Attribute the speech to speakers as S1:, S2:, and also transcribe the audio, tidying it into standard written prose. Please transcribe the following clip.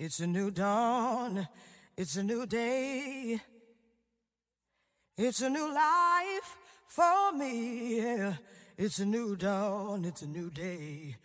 S1: It's a new dawn. It's a new day. It's a new life for me. Yeah. It's a new dawn. It's a new day.